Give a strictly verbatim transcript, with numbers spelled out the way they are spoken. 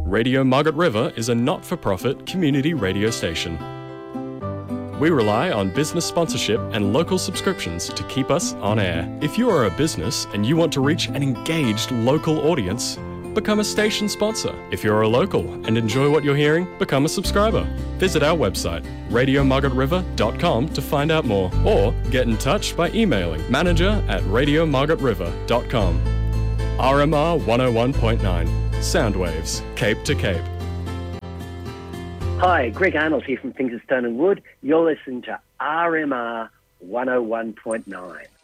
Radio Margaret River is a not-for-profit community radio station. We rely on business sponsorship and local subscriptions to keep us on air. If you are a business and you want to reach an engaged local audience, become a station sponsor. If you're a local and enjoy what you're hearing, become a subscriber. Visit our website, radio margaret river dot com, to find out more, or get in touch by emailing manager at radio margaret river dot com. R M R one oh one point nine, Soundwaves, Cape to Cape. Hi, Greg Arnold here from Things of Stone and Wood. You're listening to R M R one oh one point nine.